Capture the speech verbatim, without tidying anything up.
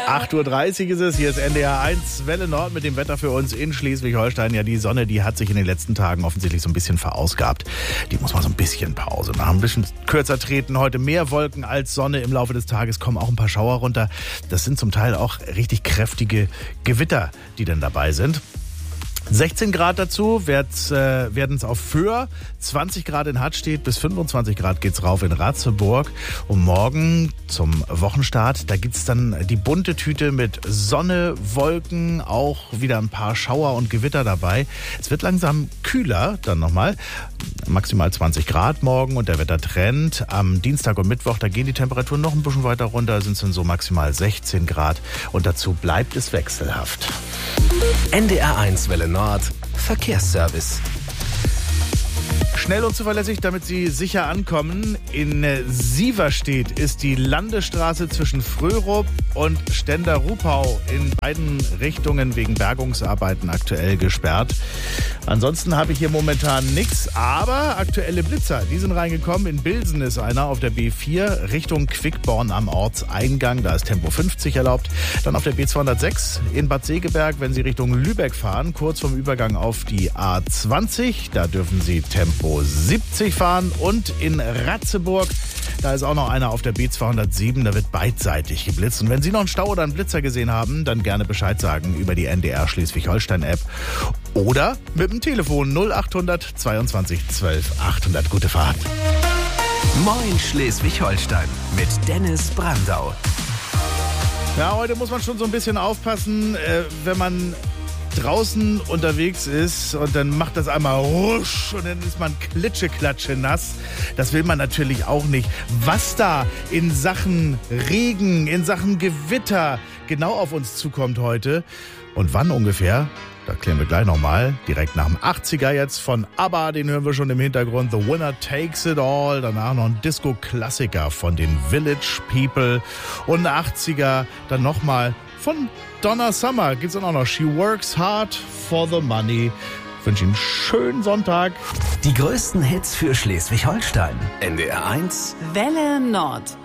acht Uhr dreißig ist es, hier ist N D R eins Welle Nord mit dem Wetter für uns in Schleswig-Holstein. Ja, die Sonne, die hat sich in den letzten Tagen offensichtlich so ein bisschen verausgabt. Die muss mal so ein bisschen Pause machen, ein bisschen kürzer treten. Heute mehr Wolken als Sonne. Im Laufe des Tages kommen auch ein paar Schauer runter. Das sind zum Teil auch richtig kräftige Gewitter, die dann dabei sind. sechzehn Grad dazu äh, werden es auf Föhr, zwanzig Grad in Hattstedt, bis fünfundzwanzig Grad geht's rauf in Ratzeburg. Und morgen zum Wochenstart, da gibt's dann die bunte Tüte mit Sonne, Wolken, auch wieder ein paar Schauer und Gewitter dabei. Es wird langsam kühler dann nochmal, maximal zwanzig Grad morgen und der Wettertrend. Am Dienstag und Mittwoch, da gehen die Temperaturen noch ein bisschen weiter runter, sind es dann so maximal sechzehn Grad und dazu bleibt es wechselhaft. N D R eins Welle Nord Verkehrsservice. Schnell und zuverlässig, damit Sie sicher ankommen. In Sieverstedt ist die Landesstraße zwischen Fröhrup und Stender-Rupau in beiden Richtungen wegen Bergungsarbeiten aktuell gesperrt. Ansonsten habe ich hier momentan nichts, aber aktuelle Blitzer, die sind reingekommen. In Bilsen ist einer auf der B vier Richtung Quickborn am Ortseingang. Da ist Tempo fünfzig erlaubt. Dann auf der B zweihundertsechs in Bad Segeberg, wenn Sie Richtung Lübeck fahren, kurz vorm Übergang auf die A zwanzig. Da dürfen Sie Tempo siebzig fahren. Und in Ratzeburg, da ist auch noch einer auf der B zweihundertsieben. Da wird beidseitig geblitzt. Und wenn Sie noch einen Stau oder einen Blitzer gesehen haben, dann gerne Bescheid sagen über die N D R Schleswig-Holstein-App. Oder mit dem Telefon null achthundert zweiundzwanzig zwölf achthundert. Gute Fahrt. Moin Schleswig-Holstein mit Dennis Brandau. Ja, heute muss man schon so ein bisschen aufpassen, äh, wenn man draußen unterwegs ist und dann macht das einmal rusch und dann ist man klitscheklatsche nass. Das will man natürlich auch nicht. Was da in Sachen Regen, in Sachen Gewitter genau auf uns zukommt heute und wann ungefähr, da klären wir gleich nochmal. Direkt nach dem achtziger jetzt von ABBA, den hören wir schon im Hintergrund. The Winner Takes It All. Danach noch ein Disco-Klassiker von den Village People. Und achtziger dann nochmal von Donna Summer. Gibt's dann auch noch She Works Hard for the Money. Ich wünsche Ihnen einen schönen Sonntag. Die größten Hits für Schleswig-Holstein. N D R eins Welle Nord.